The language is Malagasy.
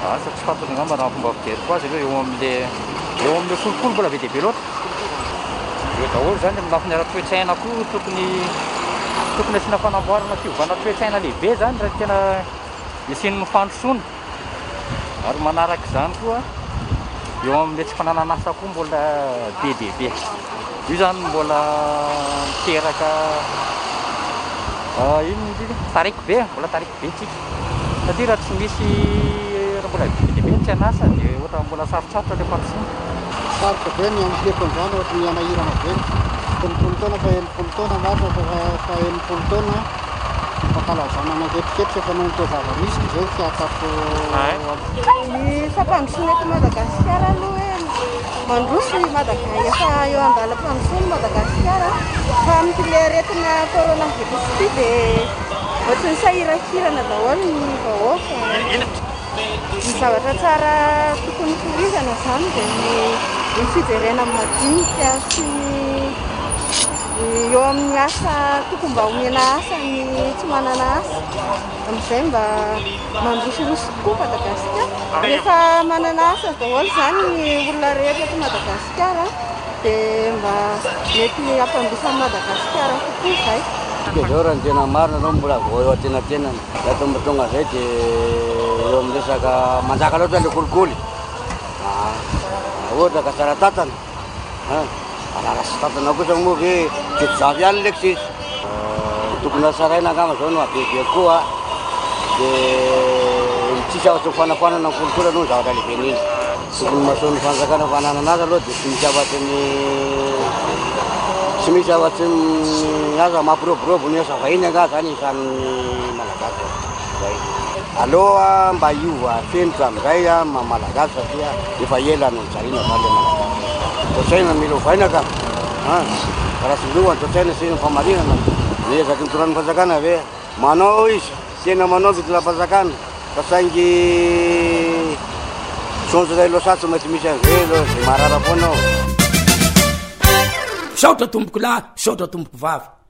asa tsy fantatra ngamba raha fomba fijery koa azy aloha eo amin'le kolokolo mbola be dia be loatra dia daholo zany amin'ny lafiny ara-toetraina koa tokony asiana fanamboarana fiovana toetraina lehibe zany raha tena isian'ny fandrosoana ary manaraka izany koa eo amin'le tsy fananana asa koa mbola be dia be io zany mbola miteraka tariko be mbola tariko be tsika satria raha tsy misy raha mbola be dia be tsy anasa dia ohatra mbola sarotsarotra le fandrosoana sarotra be ny ampieko an'izany ohatra ny anahirana be telopolo taona fa enipolo taona maro fa enipolo taona fankalazana matetiketitra efa noho ny toa zava-misy izay fiatsako ny fampandrosoana eto Madagasikara aloha hoe mandroso efa eo andalam-pandrosoana Madagasikara fa amin'ity aretina coronavirus ity dia ohatry ny sahirakirana daholo ny vahoaka ny zavatra tsara tokony torizana zany dia ny fijerena madinika sy eo amin'ny asa tokony mba omena asa ny tsy manana asa amin'izay mba mandrosoroso koa Madagasikara rehefa manana asa daholo zany ny olona rehetra eto Madagasikara dia mba mety ampandrosan'ny Madagasikara kokoa izay dia zao raha ny tena marina anao mbola vao eo atenatenany raha tomba tonga izay dia eo amin'ny resaka manjaka loatra le kolikoly ohatra ka tsara tatana alarasy tatana kosa moa ve jeto zavy ihany leky sisy tokony asaraina angamba zao no abebe koa dia tsisy afatsy mifanafanana ny kolikoly aloha ny zavatra lehibe n'iny tokony mahasoan'ny fanjakana fananana azy aloha dia tsy misy afatsy tsy misy afatsy aza mampiroborobo ny asa vahiny anga zany isan'ny malagasy zay aloha mba iova fenitra amin'izay malagasy satria efa ela no nijariana zany le malagasy tosaina mila ovaina ka raha sy lohany tosaina sy ny famarinana niezaky nitoran'ny fanjakana ve manao izy tena manao fitoram-panjakana fa saingy sonjo ray loasatsy mety misy an'izay lo zay marara foanao saotra tomboko lahy saotra tomboko vavy